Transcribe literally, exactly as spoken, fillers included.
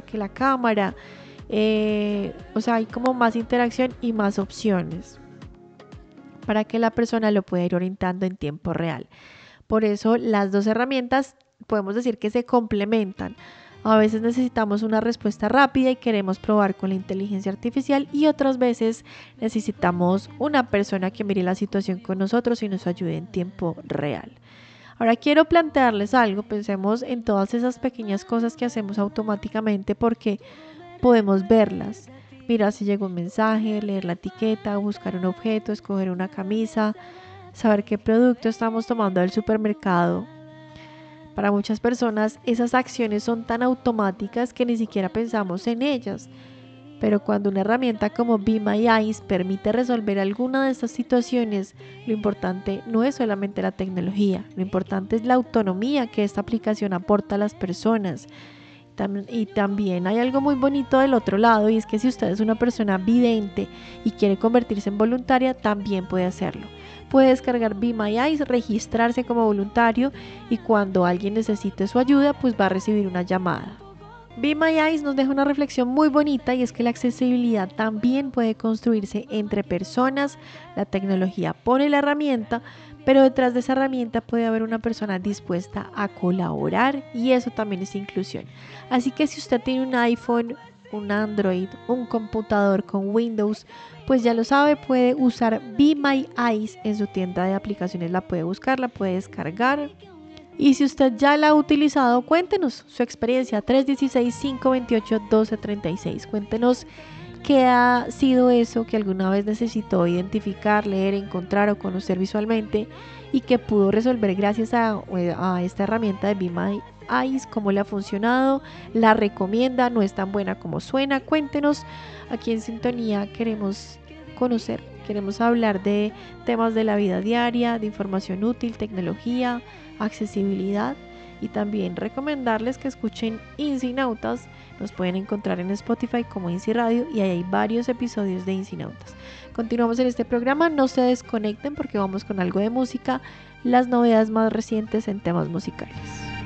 que la cámara. Eh, o sea, hay como más interacción y más opciones para que la persona lo pueda ir orientando en tiempo real. Por eso las dos herramientas podemos decir que se complementan. A veces necesitamos una respuesta rápida y queremos probar con la inteligencia artificial, y otras veces necesitamos una persona que mire la situación con nosotros y nos ayude en tiempo real. Ahora quiero plantearles algo. Pensemos en todas esas pequeñas cosas que hacemos automáticamente porque podemos verlas. Mirar si llegó un mensaje, leer la etiqueta, buscar un objeto, escoger una camisa, saber qué producto estamos tomando del supermercado. Para muchas personas esas acciones son tan automáticas que ni siquiera pensamos en ellas. Pero cuando una herramienta como Be My Eyes permite resolver alguna de estas situaciones, lo importante no es solamente la tecnología, lo importante es la autonomía que esta aplicación aporta a las personas. Y también hay algo muy bonito del otro lado, y es que si usted es una persona vidente y quiere convertirse en voluntaria, también puede hacerlo. Puede descargar Be My Eyes, registrarse como voluntario, y cuando alguien necesite su ayuda, pues va a recibir una llamada. Be My Eyes nos deja una reflexión muy bonita, y es que la accesibilidad también puede construirse entre personas. La tecnología pone la herramienta, pero detrás de esa herramienta puede haber una persona dispuesta a colaborar, y eso también es inclusión. Así que si usted tiene un iPhone, un Android, un computador con Windows, pues ya lo sabe, puede usar Be My Eyes en su tienda de aplicaciones, la puede buscar, la puede descargar. Y si usted ya la ha utilizado, cuéntenos su experiencia. Tres uno seis, cinco dos ocho, uno dos tres seis. Cuéntenos qué ha sido eso que alguna vez necesitó identificar, leer, encontrar o conocer visualmente y que pudo resolver gracias a, a esta herramienta de Be My Eyes. Cómo le ha funcionado, la recomienda, no es tan buena como suena. Cuéntenos. Aquí en Sintonía queremos conocer, queremos hablar de temas de la vida diaria, de información útil, tecnología, accesibilidad, y también recomendarles que escuchen Incinautas. Nos pueden encontrar en Spotify como Inci Radio, y ahí hay varios episodios de Incinautas. Continuamos en este programa, no se desconecten porque vamos con algo de música, las novedades más recientes en temas musicales.